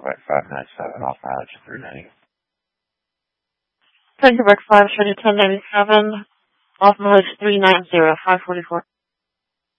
Quebec 597 off mileage 390. Quebec 5 showing 1097 off mileage 390, 544.